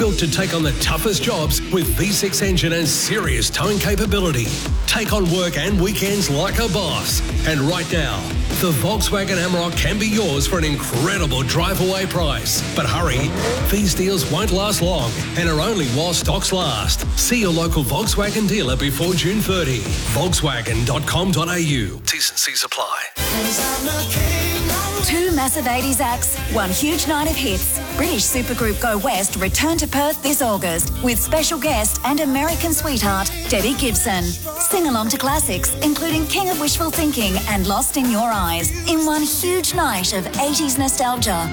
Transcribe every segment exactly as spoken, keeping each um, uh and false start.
built to take on the toughest jobs with V six engine and serious towing capability. Take on work and weekends like a boss. And right now, the Volkswagen Amarok can be yours for an incredible drive-away price. But hurry, these deals won't last long and are only while stocks last. See your local Volkswagen dealer before June thirtieth. Volkswagen dot com dot a u. T's and C's apply. Two massive eighties acts, one huge night of hits. British supergroup Go West return to Perth this August with special guest and American sweetheart Debbie Gibson. Sing along to classics including King of Wishful Thinking and Lost in Your Eyes in one huge night of eighties nostalgia.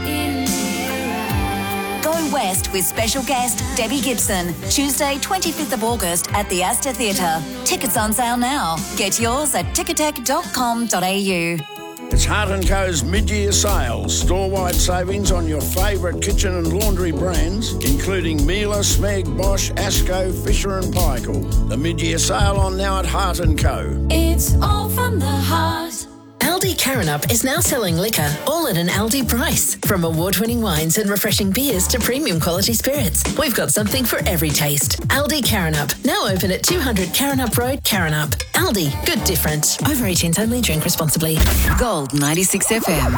Go West with special guest Debbie Gibson, Tuesday twenty-fifth of August at the Astor Theatre. Tickets on sale now. Get yours at ticketek dot com dot a u. It's Hart and Co's mid-year sale. Store-wide savings on your favourite kitchen and laundry brands, including Miele, Smeg, Bosch, Asco, Fisher and Paykel. The mid-year sale on now at Hart and Co. It's all from the heart. Aldi Carrinup is now selling liquor all at an Aldi price. From award-winning wines and refreshing beers to premium quality spirits, we've got something for every taste. Aldi Carrinup, now open at two hundred Carrinup Road, Carrinup. Aldi, good different. Over eighteens only, drink responsibly. Gold ninety-six F M.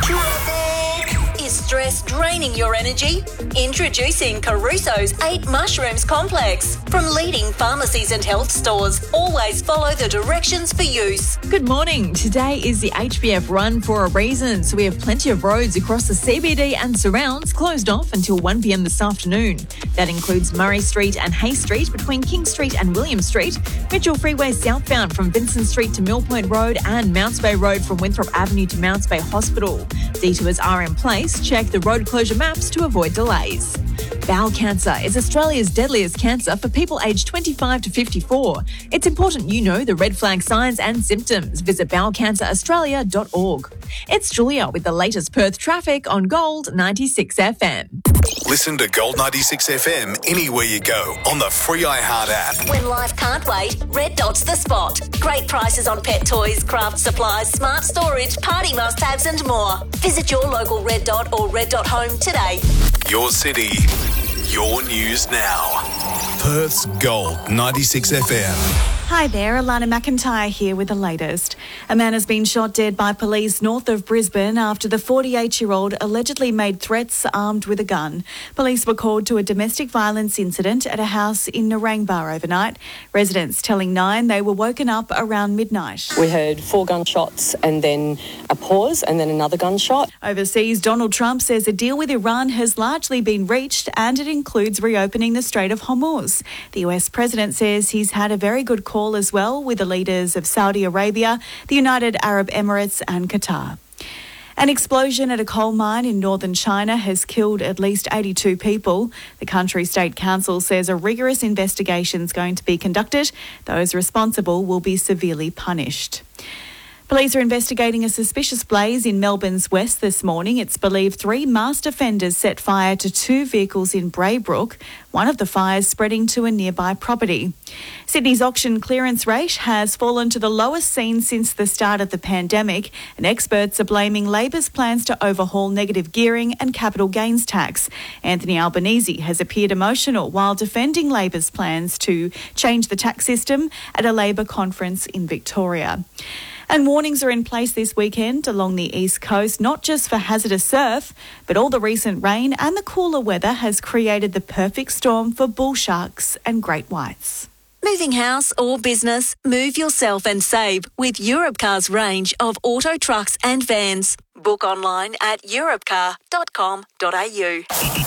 Is stress draining your energy? Introducing Caruso's eight Mushrooms Complex. From leading pharmacies and health stores, always follow the directions for use. Good morning. Today is the H B F run for a reason, so we have plenty of roads across the C B D and surrounds closed off until one p m this afternoon. That includes Murray Street and Hay Street between King Street and William Street, Mitchell Freeway southbound from Vincent Street to Mill Point Road and Mounts Bay Road from Winthrop Avenue to Mounts Bay Hospital. Detours are in place. Check the road closure maps to avoid delays. Bowel cancer is Australia's deadliest cancer for people aged twenty-five to fifty-four. It's important you know the red flag signs and symptoms. Visit bowel cancer australia dot org. It's Julia with the latest Perth traffic on Gold ninety-six F M. Listen to Gold ninety-six F M anywhere you go on the free iHeart app. When life can't wait, Red Dot's the spot. Great prices on pet toys, craft supplies, smart storage, party must-haves and more. Visit your local Red Dot or Red Dot Home today. Your city, your news now. Perth's Gold ninety-six F M. Hi there, Alana McIntyre here with the latest. A man has been shot dead by police north of Brisbane after the forty-eight-year-old allegedly made threats armed with a gun. Police were called to a domestic violence incident at a house in Narangba overnight. Residents telling Nine they were woken up around midnight. We heard four gunshots and then a pause and then another gunshot. Overseas, Donald Trump says a deal with Iran has largely been reached and it includes reopening the Strait of Hormuz. The U S president says he's had a very good call as well with the leaders of Saudi Arabia, the United Arab Emirates and Qatar. An explosion at a coal mine in northern China has killed at least eighty-two people. The country's state council says a rigorous investigation is going to be conducted. Those responsible will be severely punished. Police are investigating a suspicious blaze in Melbourne's west this morning. It's believed three masked offenders set fire to two vehicles in Braybrook, one of the fires spreading to a nearby property. Sydney's auction clearance rate has fallen to the lowest seen since the start of the pandemic, and experts are blaming Labor's plans to overhaul negative gearing and capital gains tax. Anthony Albanese has appeared emotional while defending Labor's plans to change the tax system at a Labor conference in Victoria. And warnings are in place this weekend along the east coast, not just for hazardous surf, but all the recent rain and the cooler weather has created the perfect storm for bull sharks and great whites. Moving house or business, move yourself and save with Europcar's range of auto trucks and vans. Book online at europcar dot com dot a u.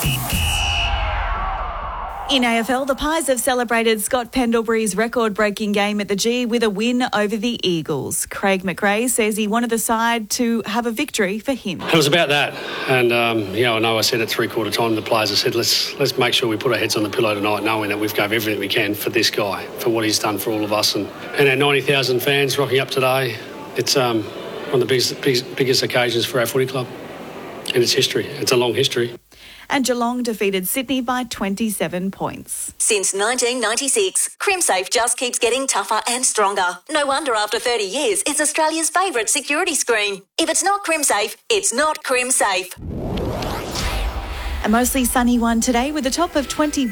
In A F L, the Pies have celebrated Scott Pendlebury's record-breaking game at the G with a win over the Eagles. Craig McRae says he wanted the side to have a victory for him. It was about that. And, um, you know, I know I said at three-quarter time, the players have said, let's let's make sure we put our heads on the pillow tonight, knowing that we've gave everything we can for this guy, for what he's done for all of us. And, and our ninety thousand fans rocking up today, it's um, one of the biggest, biggest, biggest occasions for our footy club in its history. It's a long history. And Geelong defeated Sydney by twenty-seven points. Since nineteen ninety-six, CrimSafe just keeps getting tougher and stronger. No wonder after thirty years, it's Australia's favourite security screen. If it's not CrimSafe, it's not CrimSafe. A mostly sunny one today with a top of twenty.